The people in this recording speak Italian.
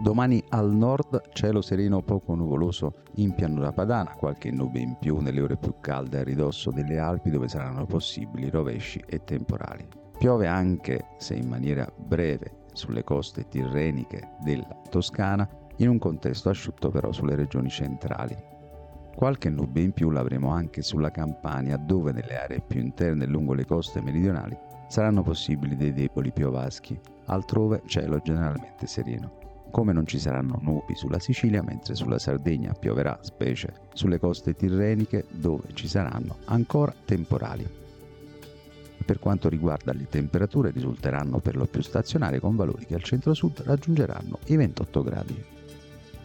Domani al nord cielo sereno poco nuvoloso in pianura padana, qualche nube in più nelle ore più calde a ridosso delle Alpi dove saranno possibili rovesci e temporali. Piove anche, se in maniera breve, sulle coste tirreniche della Toscana, in un contesto asciutto però sulle regioni centrali. Qualche nube in più l'avremo anche sulla Campania, dove nelle aree più interne lungo le coste meridionali saranno possibili dei deboli piovaschi, altrove cielo generalmente sereno. Come non ci saranno nubi sulla Sicilia, mentre sulla Sardegna pioverà, specie sulle coste tirreniche, dove ci saranno ancora temporali. Per quanto riguarda le temperature, risulteranno per lo più stazionarie, con valori che al centro-sud raggiungeranno i 28 gradi.